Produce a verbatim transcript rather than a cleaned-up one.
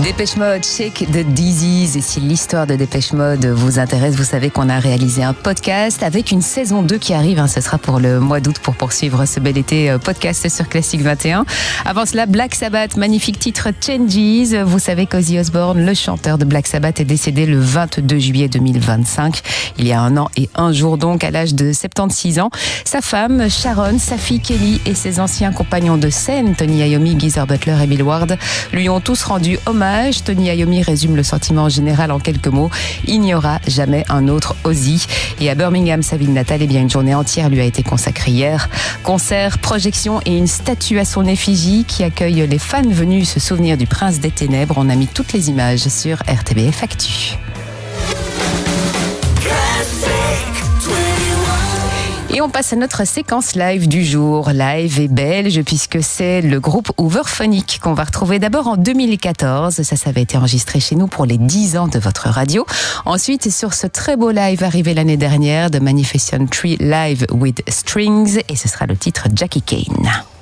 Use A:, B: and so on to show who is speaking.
A: Dépêche Mode, Shake the Disease. Et si l'histoire de Dépêche Mode vous intéresse, vous savez qu'on a réalisé un podcast avec une saison deux qui arrive. Hein, ce sera pour le mois d'août pour poursuivre ce bel été podcast sur Classic vingt et un. Avant cela, Black Sabbath, magnifique titre Changes. Vous savez qu'Ozzy Osbourne, le chanteur de Black Sabbath, est décédé le vingt-deux juillet deux mille vingt-cinq. Il y a un an et un jour donc, à l'âge de soixante-seize ans. Sa femme, Sharon, sa fille Kelly et ses anciens compagnons de scène, Tony Iommi, Geezer Butler et Bill Ward, lui ont tous rendu hommage. Tony Iommi résume le sentiment général en quelques mots. Il n'y aura jamais un autre Ozzy. Et à Birmingham, sa ville natale, eh bien, une journée entière lui a été consacrée hier. Concert, projection et une statue à son effigie qui accueille les fans venus se souvenir du Prince des Ténèbres. On a mis toutes les images sur R T B F Actu. Et on passe à notre séquence live du jour. Live et belge, puisque c'est le groupe Hooverphonic qu'on va retrouver d'abord en deux mille quatorze. Ça, ça avait été enregistré chez nous pour les dix ans de votre radio. Ensuite, sur ce très beau live arrivé l'année dernière de Magnificent Tree Live with Strings. Et ce sera le titre Jackie Kane.